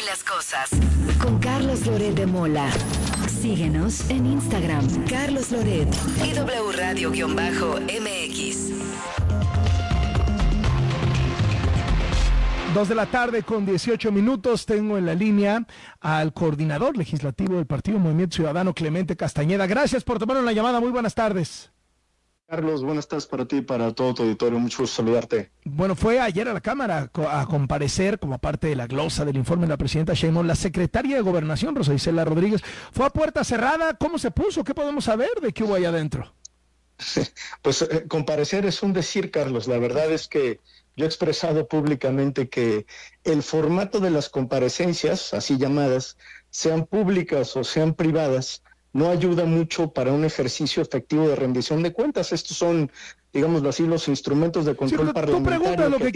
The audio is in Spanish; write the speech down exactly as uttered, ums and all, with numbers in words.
las cosas. Con Carlos Loret de Mola. Síguenos en Instagram, Carlos Loret y W Radio-M X. Dos de la tarde con dieciocho minutos, tengo en la línea al coordinador legislativo del Partido Movimiento Ciudadano, Clemente Castañeda. Gracias por tomar una llamada, muy buenas tardes. Carlos, buenas tardes para ti y para todo tu auditorio, mucho gusto saludarte. Bueno, fue ayer a la Cámara a comparecer como parte de la glosa del informe de la presidenta Sheinbaum, la secretaria de Gobernación, Rosa Isela Rodríguez. ¿Fue a puerta cerrada? ¿Cómo se puso? ¿Qué podemos saber de qué hubo allá adentro? Pues eh, comparecer es un decir, Carlos. La verdad es que yo he expresado públicamente que el formato de las comparecencias, así llamadas, sean públicas o sean privadas, no ayuda mucho para un ejercicio efectivo de rendición de cuentas. Estos son, digámoslo así, los instrumentos de control sí, parlamentario. Tú preguntas lo que